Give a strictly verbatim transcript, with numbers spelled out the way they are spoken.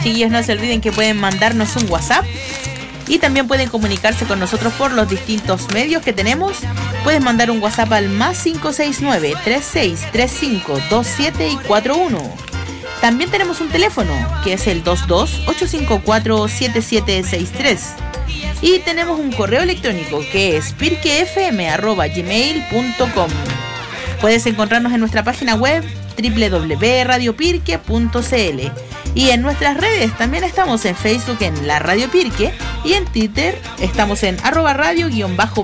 Chiquillos, no se olviden que pueden mandarnos un WhatsApp y también pueden comunicarse con nosotros por los distintos medios que tenemos. Pueden mandar un WhatsApp al más cinco seis nueve, tres seis tres cinco, dos siete y cuatro uno. También tenemos un teléfono que es el dos dos, ocho cinco cuatro, siete siete seis tres. Y tenemos un correo electrónico que es pirquefm arroba gmail punto com. Puedes encontrarnos en nuestra página web doble u doble u doble u punto radio pirque punto c l. Y en nuestras redes también estamos en Facebook en La Radio Pirque y en Twitter estamos en arroba radio guión bajo